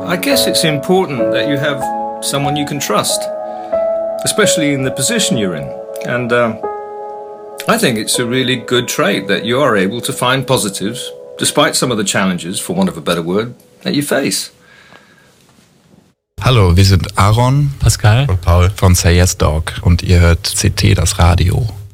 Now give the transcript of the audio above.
I guess it's important that you have someone you can trust, especially in the position you're in. And I think it's a really good trait that you are able to find positives, despite some of the challenges, for want of a better word, that you face. Hallo, wir sind Aaron, Pascal und Paul von Say Yes Dog und ihr hört CT, das Radio.